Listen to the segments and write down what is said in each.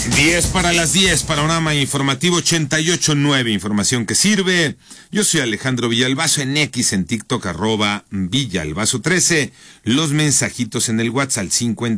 10 para las 10, panorama informativo 88.9, información que sirve. Yo soy Alejandro Villalbazo, en X, en TikTok, @Villalbazo13. Los mensajitos en el WhatsApp,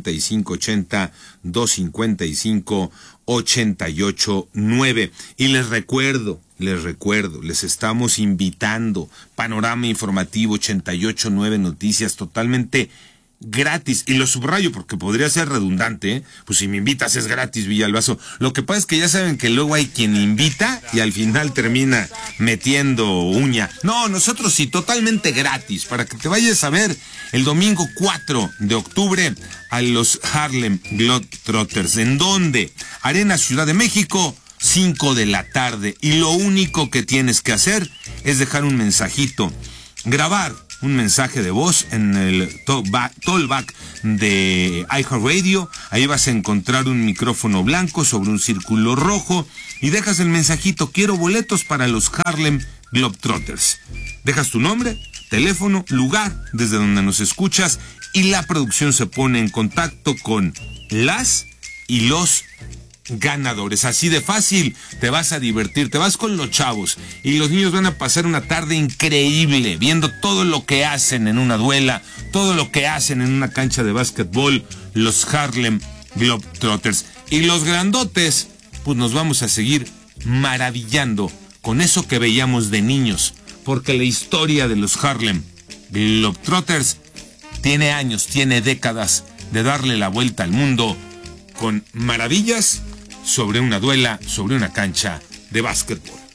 5580-255-889. Y les recuerdo, les estamos invitando, panorama informativo 88.9 noticias totalmente gratis, y lo subrayo porque podría ser redundante, ¿eh? Pues si me invitas es gratis, Villalbazo. Lo que pasa es que ya saben que luego hay quien invita y al final termina metiendo uña. No, nosotros sí, totalmente gratis, para que te vayas a ver el domingo 4 de octubre a los Harlem Globetrotters. ¿En dónde? Arena Ciudad de México, 5 de la tarde. Y lo único que tienes que hacer es dejar un mensajito, grabar un mensaje de voz en el tollback de iHeartRadio. Ahí vas a encontrar un micrófono blanco sobre un círculo rojo y dejas el mensajito: quiero boletos para los Harlem Globetrotters. Dejas tu nombre, teléfono, lugar desde donde nos escuchas y la producción se pone en contacto con las y los ganadores. Así de fácil, te vas a divertir, te vas con los chavos y los niños van a pasar una tarde increíble viendo todo lo que hacen en una duela, todo lo que hacen en una cancha de básquetbol los Harlem Globetrotters. Y los grandotes, pues nos vamos a seguir maravillando con eso que veíamos de niños, porque la historia de los Harlem Globetrotters tiene años, tiene décadas de darle la vuelta al mundo con maravillas sobre una duela, sobre una cancha de básquetbol.